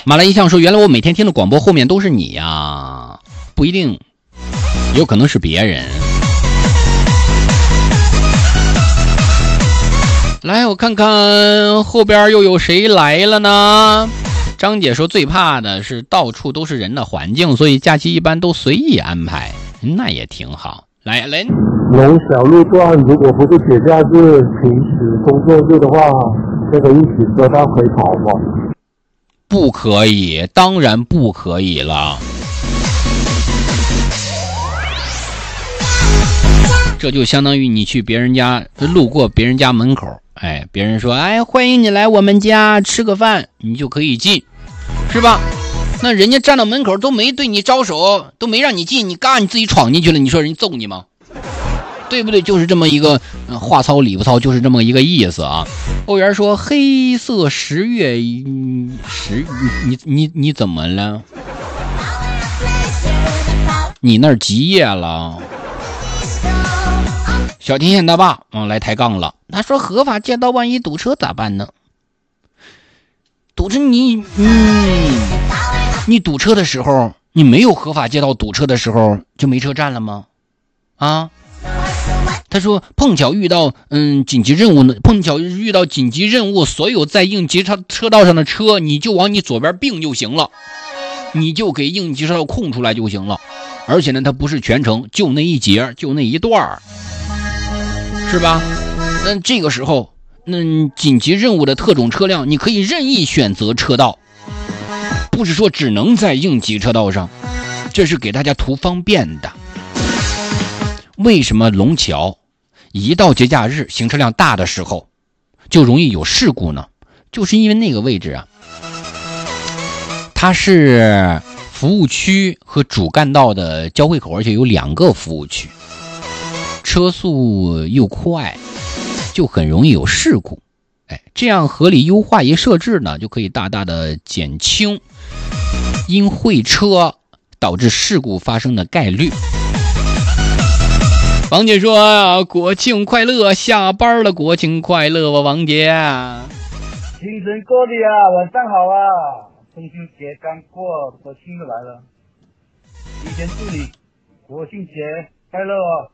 马来一象说，原来我每天听的广播后面都是你呀，不一定，有可能是别人。来，我看看后边又有谁来了呢？张姐说，最怕的是到处都是人的环境，所以假期一般都随意安排，那也挺好。来， 龙小路段如果不是节假日平时工作日的话，这个一起车道可以跑吗？ 不可以，当然不可以了。这就相当于你去别人家，路过别人家门口，别人说，欢迎你来我们家吃个饭，你就可以进，是吧？那人家站到门口都没对你招手，都没让你进，你自己闯进去了，你说人揍你吗？对不对？就是这么一个话糙理不糙，就是这么一个意思啊。欧元说，黑色十月你怎么了？你那儿极夜了？小天线大坝来抬杠了，他说合法街道万一堵车咋办呢？堵车你堵车的时候，你没有合法街道堵车的时候就没车站了吗？啊？他说碰巧遇到紧急任务呢，所有在应急车道上的车，你就往你左边并就行了，你就给应急车道空出来就行了。而且呢，它不是全程，就那一节，就那一段，是吧？那这个时候，紧急任务的特种车辆，你可以任意选择车道，不是说只能在应急车道上，这是给大家图方便的。为什么龙桥一到节假日行车量大的时候就容易有事故呢？就是因为那个位置啊，它是服务区和主干道的交汇口，而且有2个服务区，车速又快，就很容易有事故。这样合理优化一设置呢，就可以大大的减轻因会车导致事故发生的概率。王姐说，国庆快乐，下班了，国庆快乐吧，王姐。 精神过的啊，晚上好啊，中秋节刚过，国庆就来了，提前祝你国庆节快乐哦。